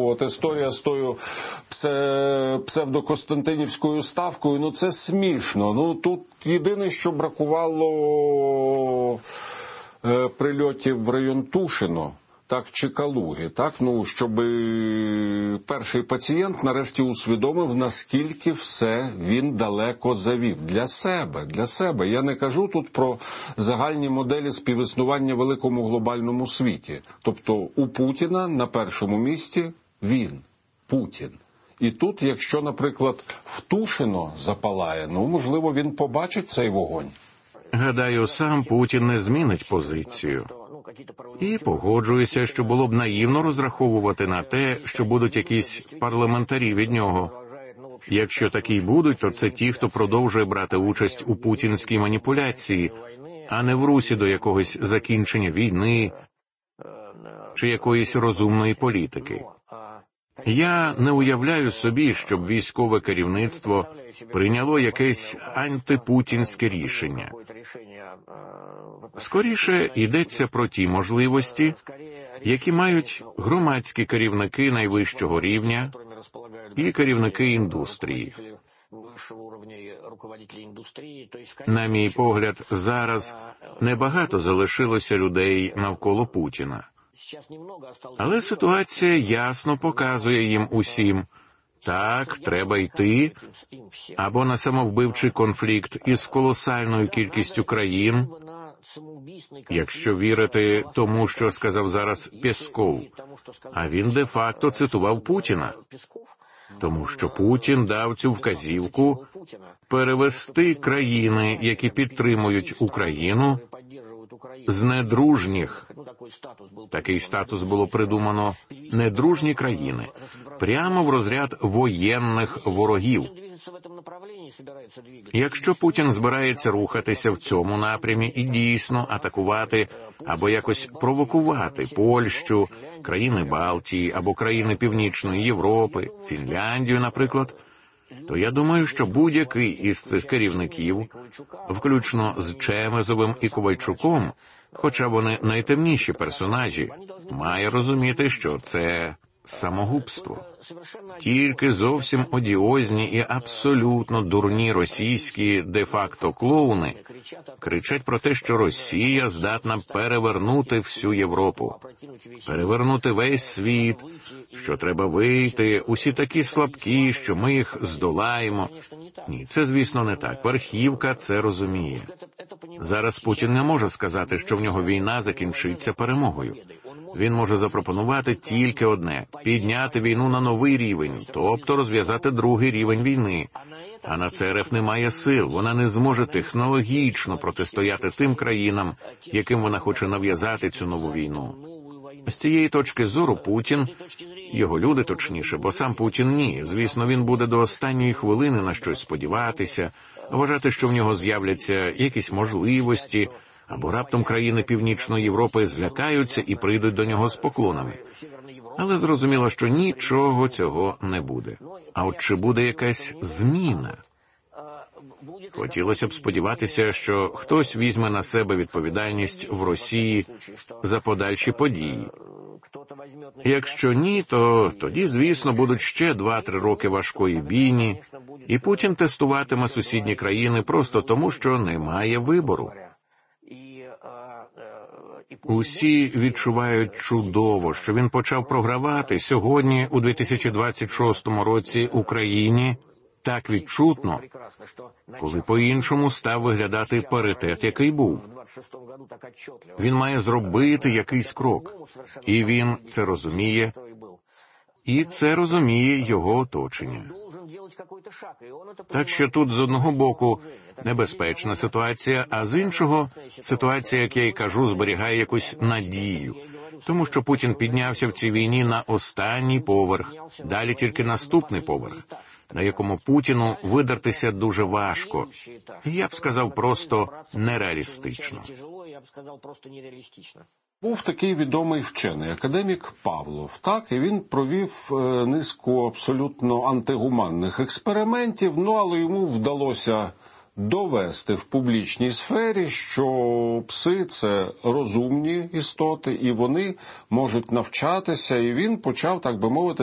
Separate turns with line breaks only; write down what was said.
От історія з тою псевдокостянтинівською ставкою, ну це смішно. Ну тут єдине, що бракувало прильотів в район Тушино, так, чи Калуги, так, ну, щоб перший пацієнт нарешті усвідомив, наскільки все він далеко завів. Для себе. Я не кажу тут про загальні моделі співіснування в великому глобальному світі. Тобто у Путіна на першому місці він, Путін. І тут, якщо, наприклад, в Тушино запалає, ну, можливо, він побачить цей вогонь.
Гадаю, сам Путін не змінить позицію. І погоджуюся, що було б наївно розраховувати на те, що будуть якісь парламентарі від нього. Якщо такі будуть, то це ті, хто продовжує брати участь у путінській маніпуляції, а не в русі до якогось закінчення війни чи якоїсь розумної політики. Я не уявляю собі, щоб військове керівництво прийняло якесь антипутінське рішення. Скоріше йдеться про ті можливості, які мають громадські керівники найвищого рівня і керівники індустрії. На мій погляд, зараз небагато залишилося людей навколо Путіна. Але ситуація ясно показує їм усім, так, треба йти або на самовбивчий конфлікт із колосальною кількістю країн, якщо вірити тому, що сказав зараз Пєсков, а він де-факто цитував Путіна, тому що Путін дав цю вказівку перевести країни, які підтримують Україну, з недружніх, такий статус було придумано, недружні країни, прямо в розряд воєнних ворогів. Якщо Путін збирається рухатися в цьому напрямі і дійсно атакувати або якось провокувати Польщу, країни Балтії або країни Північної Європи, Фінляндію, наприклад, то я думаю, що будь-який із цих керівників, включно з Чемезовим і Ковальчуком, хоча вони найтемніші персонажі, має розуміти, що це самогубство. Тільки зовсім одіозні і абсолютно дурні російські де-факто клоуни кричать про те, що Росія здатна перевернути всю Європу, перевернути весь світ, що треба вийти, усі такі слабкі, що ми їх здолаємо. Ні, це, звісно, не так. Верхівка це розуміє. Зараз Путін не може сказати, що в нього війна закінчиться перемогою. Він може запропонувати тільки одне – підняти війну на новий рівень, тобто розв'язати другий рівень війни. А на це РФ немає сил, вона не зможе технологічно протистояти тим країнам, яким вона хоче нав'язати цю нову війну. З цієї точки зору Путін, його люди точніше, бо сам Путін ні. Звісно, він буде до останньої хвилини на щось сподіватися, вважати, що в нього з'являться якісь можливості, або раптом країни Північної Європи злякаються і прийдуть до нього з поклонами. Але зрозуміло, що нічого цього не буде. А от чи буде якась зміна? Хотілося б сподіватися, що хтось візьме на себе відповідальність в Росії за подальші події. Якщо ні, то тоді, звісно, будуть ще 2-3 роки важкої бійні, і Путін тестуватиме сусідні країни просто тому, що немає вибору. Усі відчувають чудово, що він почав програвати сьогодні, у 2026 році, Україні так відчутно, коли по-іншому став виглядати паритет, який був. Він має зробити якийсь крок, і він це розуміє, і це розуміє його оточення. Так що тут, з одного боку, небезпечна ситуація, а з іншого, ситуація, як я й кажу, зберігає якусь надію. Тому що Путін піднявся в цій війні на останній поверх, далі тільки наступний поверх, на якому Путіну видертися дуже важко. І я б сказав, просто нереалістично.
Був такий відомий вчений, академік Павлов, так, і він провів низку абсолютно антигуманних експериментів, але йому вдалося довести в публічній сфері, що пси – це розумні істоти, і вони можуть навчатися, і він почав, так би мовити,